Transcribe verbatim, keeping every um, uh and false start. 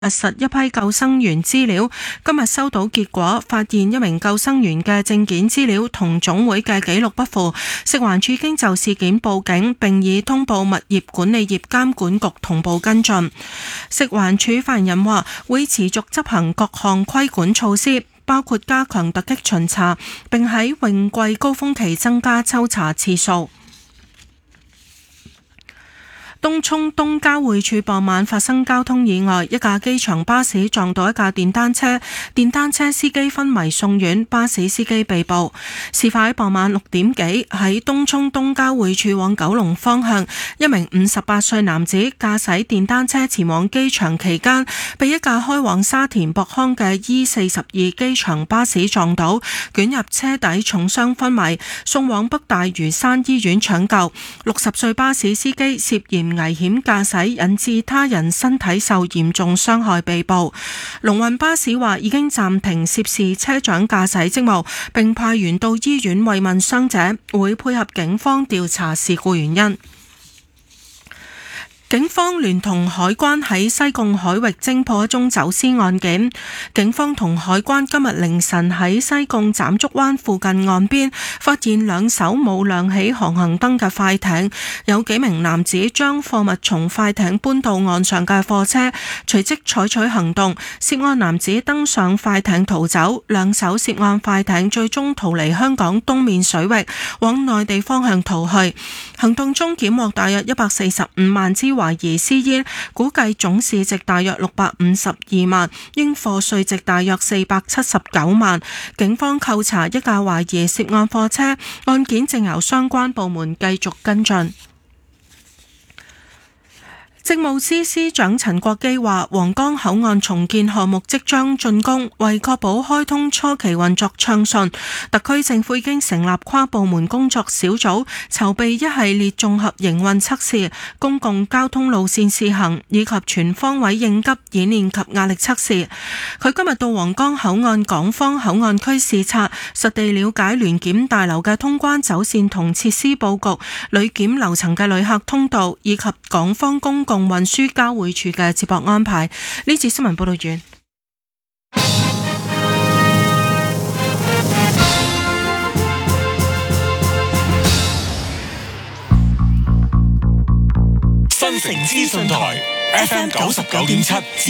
核實一批救生員資料，今日收到結果，發現一名救生員嘅證件資料同總會嘅記錄不符。食環署經就事件報警，並已通報物業管理業監管局同步跟進。食環署發言人話，會持續執行各項規管措施，包括加強突擊巡查，並喺泳季高峰期增加抽查次數。東涌東交匯處傍晚發生交通意外，一架機場巴士撞到一架電單車，電單車司機昏迷送院，巴士司機被捕。事發喺傍晚六點幾，喺東涌東交匯處往九龍方向，一名五十八歲男子駕駛電單車前往機場期間，被一架開往沙田博康嘅 E 四十二機場巴士撞倒，捲入車底重傷昏迷，送往北大嶼山醫院搶救。六十歲巴士司機涉嫌危險駕駛引致他人身體受嚴重傷害被捕。龍運巴士話已經暫停涉事車長駕駛職務，並派員到醫院慰問傷者，會配合警方調查事故原因。警方聯同海關喺西貢海域偵破一宗走私案件。警方同海關今日凌晨喺西貢斬竹灣附近岸邊發現兩艘冇亮起航行燈嘅快艇，有幾名男子將貨物從快艇搬到岸上嘅貨車，隨即採取行動，涉案男子登上快艇逃走，兩艘涉案快艇最終逃離香港東面水域，往內地方向逃去。行動中檢獲大約一百四十五萬支懷疑私煙，估計總市值大約六百五十二萬，應課稅值大約四百七十九萬。警方扣查一架懷疑涉案貨車，案件正由相關部門繼續跟進。政務司司長陳國基話，皇崗口岸重建項目即將竣工，為確保開通初期運作暢順，特區政府已經成立跨部門工作小組，籌備一系列綜合營運測試、公共交通路線試行以及全方位應急演練及壓力測試。佢今日到皇崗口岸港方口岸區視察，實地了解聯檢大樓嘅通關走線同設施佈局、旅檢樓層嘅旅客通道以及港方公共運輸交匯處嘅接駁安排。呢次新聞報道完。 新城資訊台 F M 九十九點七